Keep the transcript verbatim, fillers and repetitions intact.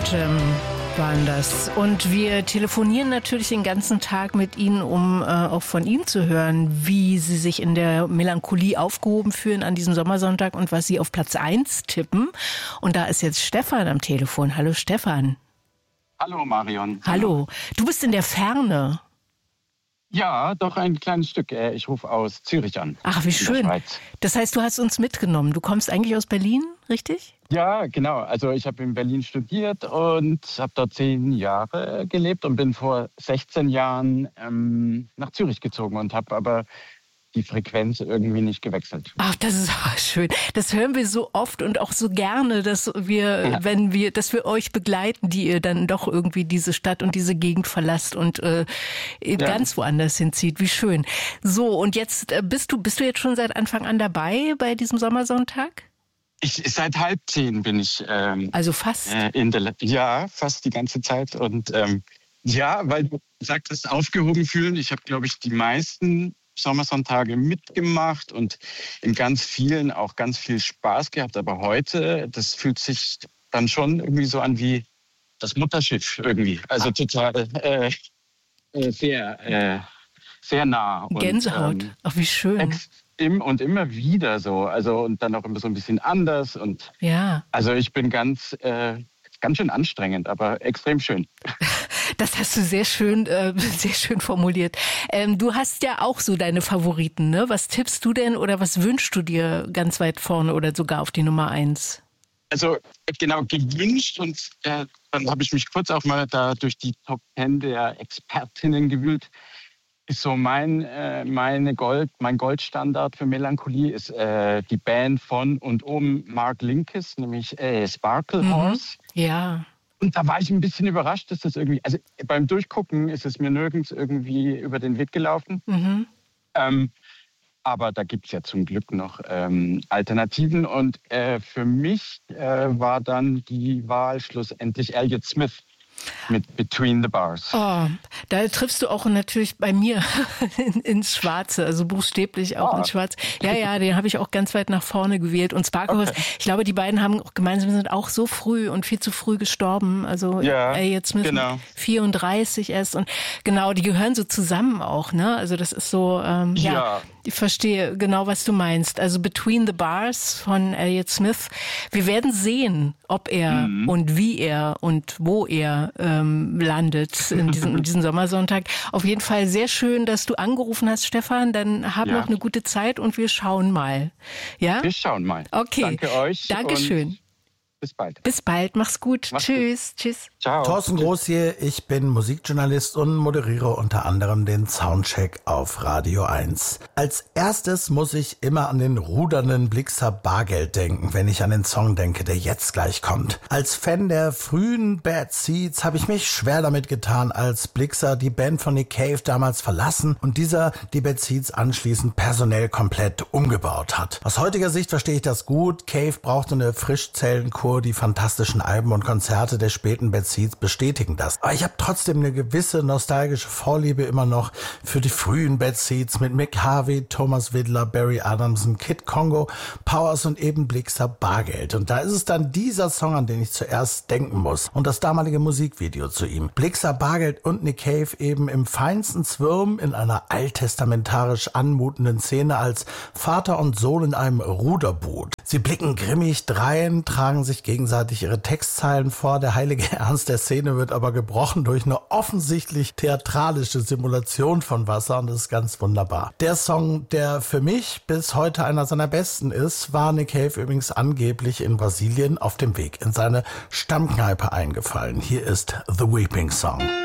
Jam waren das. Und wir telefonieren natürlich den ganzen Tag mit Ihnen, um äh, auch von Ihnen zu hören, wie Sie sich in der Melancholie aufgehoben fühlen an diesem Sommersonntag und was Sie auf Platz eins tippen. Und da ist jetzt Stefan am Telefon. Hallo Stefan. Hallo Marion. Hallo. Du bist in der Ferne. Ja, doch ein kleines Stück. Ich rufe aus Zürich an. Ach, wie schön. Das heißt, du hast uns mitgenommen. Du kommst eigentlich aus Berlin, richtig? Ja, genau. Also ich habe in Berlin studiert und habe dort zehn Jahre gelebt und bin vor sechzehn Jahren ähm, nach Zürich gezogen und habe aber die Frequenz irgendwie nicht gewechselt. Ach, das ist auch schön. Das hören wir so oft und auch so gerne, dass wir, ja. wenn wir, dass wir euch begleiten, die ihr dann doch irgendwie diese Stadt und diese Gegend verlasst und äh, ja. ganz woanders hinzieht. Wie schön. So, und jetzt äh, bist du, bist du jetzt schon seit Anfang an dabei bei diesem Sommersonntag? Ich, seit halb zehn bin ich. Ähm, also fast? Äh, in der, ja, fast die ganze Zeit. Und ähm, ja, weil du sagtest, aufgehoben fühlen. Ich habe, glaube ich, die meisten Sommersonntage mitgemacht und in ganz vielen auch ganz viel Spaß gehabt. Aber heute, das fühlt sich dann schon irgendwie so an wie das Mutterschiff irgendwie. Also total äh, äh, sehr, äh, sehr nah. Gänsehaut. Und, ähm, ach, wie schön. Ex- im und immer wieder so. Also und dann auch immer so ein bisschen anders. Und ja. Also ich bin ganz, äh, ganz schön anstrengend, aber extrem schön. Das hast du sehr schön, äh, sehr schön formuliert. Ähm, du hast ja auch so deine Favoriten, ne? Was tippst du denn oder was wünschst du dir ganz weit vorne oder sogar auf die Nummer eins? Also genau, gewünscht und äh, dann habe ich mich kurz auch mal da durch die Top Ten der Expertinnen gewühlt. Ist so mein, äh, meine Gold, mein Goldstandard für Melancholie ist äh, die Band von und um Mark Linkous, nämlich äh, Sparkle mhm. Horse. Ja. Und da war ich ein bisschen überrascht, dass das irgendwie, also beim Durchgucken ist es mir nirgends irgendwie über den Weg gelaufen. Mhm. Ähm, aber da gibt es ja zum Glück noch ähm, Alternativen. Und äh, für mich äh, war dann die Wahl schlussendlich Elliott Smith mit Between the Bars. Oh, da triffst du auch natürlich bei mir in, ins Schwarze, also buchstäblich auch oh. ins Schwarze. Ja, ja, den habe ich auch ganz weit nach vorne gewählt. Und Sparkle Horse, okay. Ich glaube, die beiden haben auch gemeinsam, sind auch so früh und viel zu früh gestorben. Also ja, Elliott Smith genau. vierunddreißig erst. Und genau, die gehören so zusammen auch, ne? Also das ist so, ähm, ja. ja. Ich verstehe genau, was du meinst. Also Between the Bars von Elliott Smith. Wir werden sehen, ob er mhm. und wie er und wo er ähm, landet in diesem, in diesem Sommersonntag. Auf jeden Fall sehr schön, dass du angerufen hast, Stefan. Dann hab ja. noch eine gute Zeit und wir schauen mal. Ja? Wir schauen mal. Okay. Danke euch. Dankeschön. Bis bald. Bis bald. Mach's gut. Mach's Tschüss. Gut. Tschüss. Ciao. Thorsten Groß hier. Ich bin Musikjournalist und moderiere unter anderem den Soundcheck auf Radio eins. Als erstes muss ich immer an den rudernden Blixa Bargeld denken, wenn ich an den Song denke, der jetzt gleich kommt. Als Fan der frühen Bad Seeds habe ich mich schwer damit getan, als Blixa die Band von Nick Cave damals verlassen und dieser die Bad Seeds anschließend personell komplett umgebaut hat. Aus heutiger Sicht verstehe ich das gut. Cave brauchte eine Frischzellenkur. Die fantastischen Alben und Konzerte der späten Bad Seeds bestätigen das. Aber ich habe trotzdem eine gewisse nostalgische Vorliebe immer noch für die frühen Bad Seeds mit Mick Harvey, Thomas Widler, Barry Adamson, Kid Congo, Powers und eben Blixa Bargeld. Und da ist es dann dieser Song, an den ich zuerst denken muss. Und das damalige Musikvideo zu ihm. Blixa Bargeld und Nick Cave eben im feinsten Zwirn in einer alttestamentarisch anmutenden Szene als Vater und Sohn in einem Ruderboot. Sie blicken grimmig drein, tragen sich gegenseitig ihre Textzeilen vor. Der heilige Ernst der Szene wird aber gebrochen durch eine offensichtlich theatralische Simulation von Wasser und das ist ganz wunderbar. Der Song, der für mich bis heute einer seiner besten ist, war Nick Cave übrigens angeblich in Brasilien auf dem Weg in seine Stammkneipe eingefallen. Hier ist The Weeping Song.